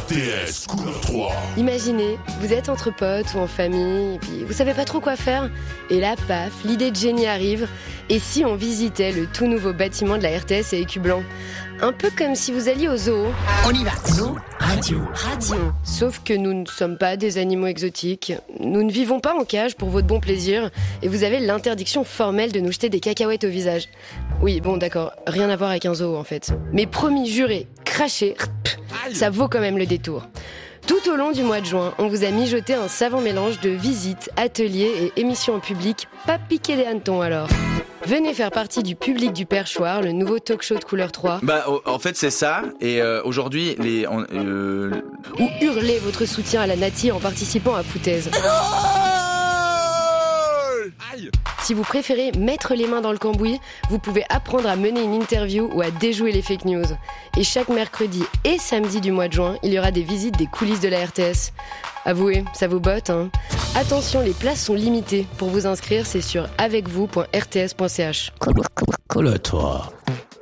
RTS couleur 3. Imaginez, vous êtes entre potes ou en famille, et puis vous savez pas trop quoi faire. Et là, paf, l'idée de génie arrive. Et si on visitait le tout nouveau bâtiment de la RTS à Écublanc ? Un peu comme si vous alliez au zoo. On y va. Zoo Radio. Sauf que nous ne sommes pas des animaux exotiques. Nous ne vivons pas en cage pour votre bon plaisir. Et vous avez l'interdiction formelle de nous jeter des cacahuètes au visage. Oui, bon, d'accord. Rien à voir avec un zoo, en fait. Mais promis, juré, craché, ça vaut quand même le détour. Tout au long du mois de juin, on vous a mijoté un savant mélange de visites, ateliers et émissions en public. Pas piqué des hannetons, alors. Venez faire partie du public du Perchoir, le nouveau talk show de couleur 3. En fait, c'est ça. Et aujourd'hui, Ou hurlez votre soutien à la Nati en participant à Foutaise. Si vous préférez mettre les mains dans le cambouis, vous pouvez apprendre à mener une interview ou à déjouer les fake news. Et chaque mercredi et samedi du mois de juin, il y aura des visites des coulisses de la RTS. Avouez, ça vous botte, hein ? Attention, les places sont limitées. Pour vous inscrire, c'est sur avecvous.rts.ch. Colle-toi.